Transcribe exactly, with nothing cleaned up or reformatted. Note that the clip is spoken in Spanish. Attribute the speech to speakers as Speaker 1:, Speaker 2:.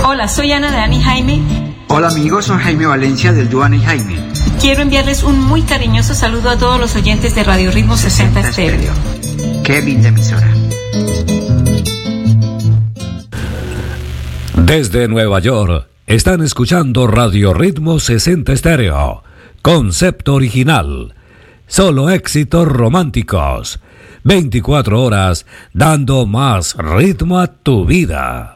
Speaker 1: Hola, soy Ana de Ana y Jaime.
Speaker 2: Hola amigos, soy Jaime Valencia del dúo Ana y Jaime.
Speaker 1: Quiero enviarles un muy cariñoso saludo a todos los oyentes de Radio Ritmo sesenta Estéreo.
Speaker 2: Kevin de emisora.
Speaker 3: Desde Nueva York, están escuchando Radio Ritmo sesenta Estéreo. Concepto original. Solo éxitos románticos. veinticuatro horas dando más ritmo a tu vida.